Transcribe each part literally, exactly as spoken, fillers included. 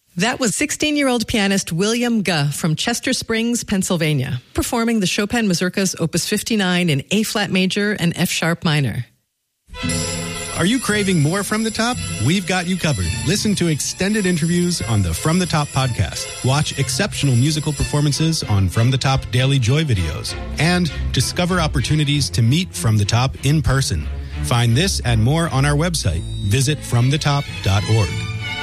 That was sixteen-year-old pianist William Guh from Chester Springs, Pennsylvania, performing the Chopin Mazurkas Opus fifty-nine in A-flat major and F-sharp minor. Are you craving more From the Top? We've got you covered. Listen to extended interviews on the From the Top podcast. Watch exceptional musical performances on From the Top Daily Joy videos. And discover opportunities to meet From the Top in person. Find this and more on our website. Visit from the top dot org.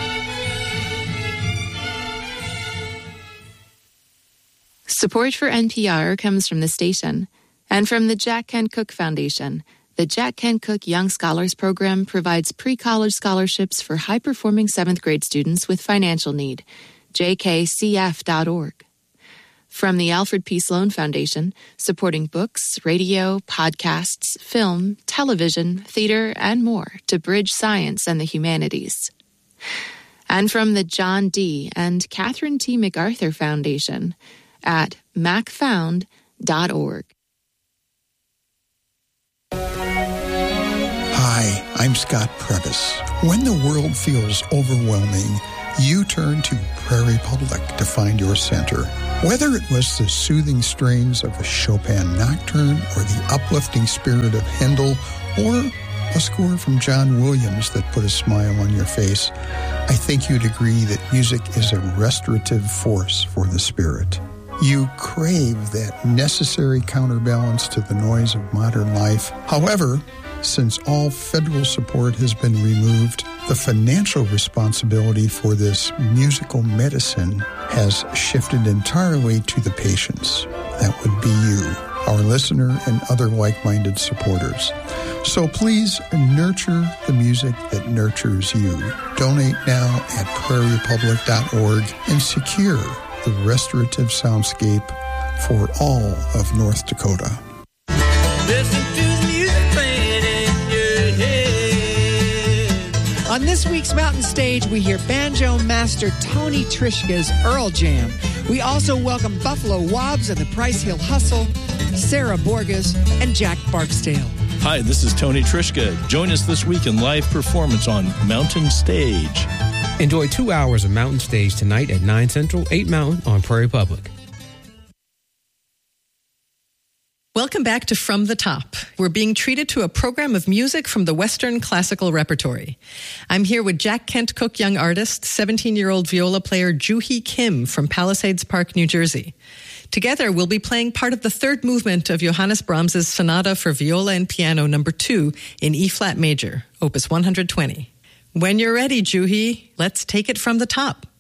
Support for N P R comes from the station and from the Jack Kent Cooke Foundation. The Jack Kent Cooke Young Scholars Program provides pre-college scholarships for high-performing seventh grade students with financial need. J K C F dot org. From the Alfred P. Sloan Foundation, supporting books, radio, podcasts, film, television, theater, and more to bridge science and the humanities. And from the John D. and Catherine T. MacArthur Foundation at mac found dot org. Hi, I'm Scott Previs. When the world feels overwhelming, you turn to Prairie Public to find your center. Whether it was the soothing strains of a Chopin nocturne or the uplifting spirit of Handel or a score from John Williams that put a smile on your face, I think you'd agree that music is a restorative force for the spirit. You crave that necessary counterbalance to the noise of modern life. However, since all federal support has been removed, the financial responsibility for this musical medicine has shifted entirely to the patients. That would be you, our listener, and other like-minded supporters. So please nurture the music that nurtures you. Donate now at prairie public dot org and secure the restorative soundscape for all of North Dakota. Listen to the music playing in your head. On this week's Mountain Stage, we hear banjo master Tony Trishka's Earl Jam. We also welcome Buffalo Wobbs and the Price Hill Hustle, Sarah Borges, and Jack Barksdale. Hi, this is Tony Trishka. Join us this week in live performance on Mountain Stage. Enjoy two hours of Mountain Stage tonight at nine Central, eight Mountain on Prairie Public. Welcome back to From the Top. We're being treated to a program of music from the Western classical repertory. I'm here with Jack Kent Cooke young artist, seventeen-year-old viola player Joo-Hee Kim from Palisades Park, New Jersey. Together, we'll be playing part of the third movement of Johannes Brahms's Sonata for Viola and Piano number two in E-flat major, opus one hundred twenty. When you're ready, Joo-Hee, let's take it from the top.